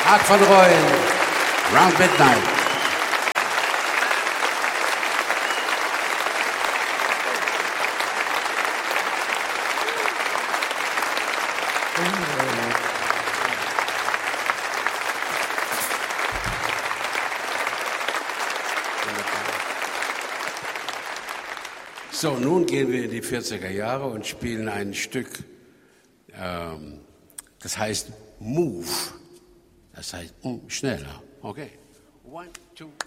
Art van Rooyen, Round Midnight. So, nun gehen wir in die 40er Jahre und spielen ein Stück, das heißt Move. Das heißt schneller. Okay. 1, 2, 3.